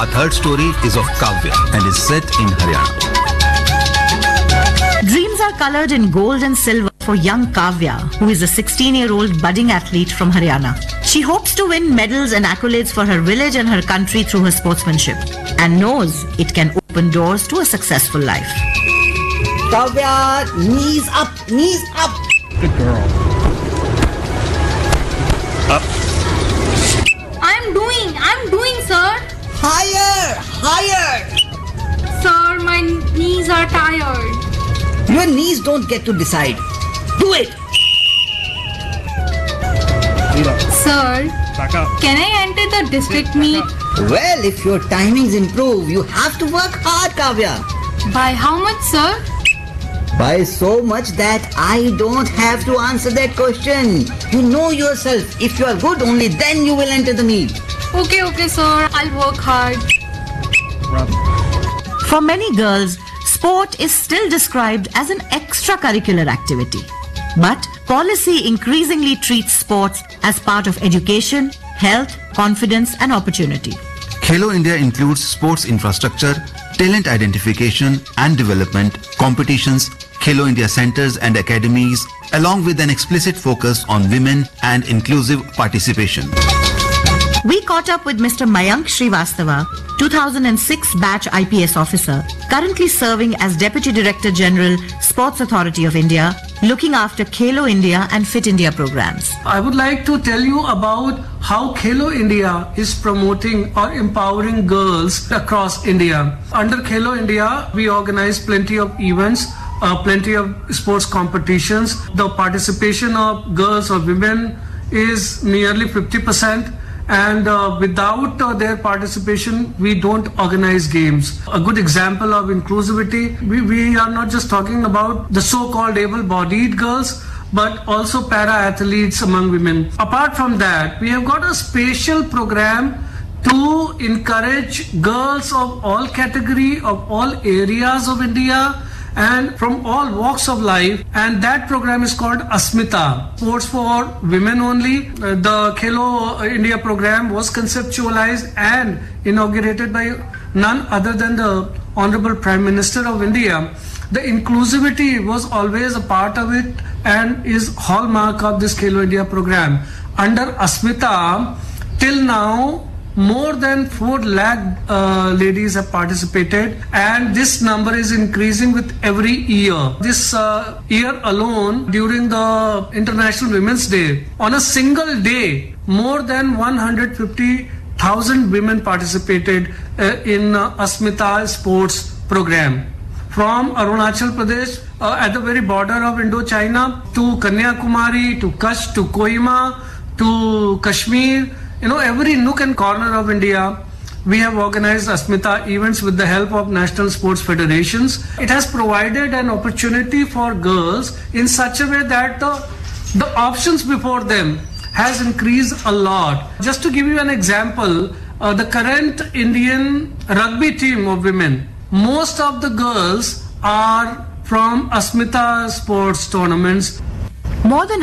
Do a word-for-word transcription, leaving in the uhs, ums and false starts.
third story is of Kavya and is set in Haryana. Dreams are colored in gold and silver for young Kavya, who is a sixteen-year-old budding athlete from Haryana. She hopes to win medals and accolades for her village and her country through her sportsmanship and knows it can open doors to a successful life. Kavya, knees up, knees up. Good girl. Up. I'm doing, I'm doing, sir. Higher, higher. Sir, my knees are tired. Your knees don't get to decide. Do it. Lead up. Sir, Back up. can I enter the district meet? Well, if your timings improve, you have to work hard, Kavya. By how much, sir? By so much that I don't have to answer that question. You know yourself. If you are good, only then you will enter the meet. Okay, okay, sir. I'll work hard. Run. For many girls, sport is still described as an extracurricular activity. But policy increasingly treats sports as part of education, health, confidence and opportunity. Khelo India includes sports infrastructure, talent identification and development, competitions, Khelo India centers and academies, along with an explicit focus on women and inclusive participation. We caught up with Mister Mayank Srivastava, two thousand six batch I P S officer, currently serving as Deputy Director General, Sports Authority of India, looking after Khelo India and Fit India programs. I would like to tell you about how Khelo India is promoting or empowering girls across India. Under Khelo India, we organize plenty of events, uh, plenty of sports competitions. The participation of girls or women is nearly fifty percent. And uh, without uh, their participation, we don't organize games. A good example of inclusivity, we, we are not just talking about the so-called able-bodied girls, but also para-athletes among women. Apart from that, we have got a special program to encourage girls of all category, of all areas of India, and from all walks of life, and that program is called Asmita, sports for women only. Uh, the Khelo India program was conceptualized and inaugurated by none other than the Honorable Prime Minister of India. The inclusivity was always a part of it and is hallmark of this Khelo India program. Under Asmita, till now, more than four lakh uh, ladies have participated, and this number is increasing with every year. This uh, year alone, during the International Women's Day, on a single day, more than one hundred fifty thousand women participated uh, in uh, Asmita sports program. From Arunachal Pradesh, uh, at the very border of Indo-China, to Kanyakumari, to Kutch, to Kohima, to Kashmir, you know, every nook and corner of India, we have organized Asmita events with the help of national sports federations. It has provided an opportunity for girls in such a way that the, the options before them has increased a lot. Just to give you an example, uh, the current Indian rugby team of women, most of the girls are from Asmita sports tournaments. More than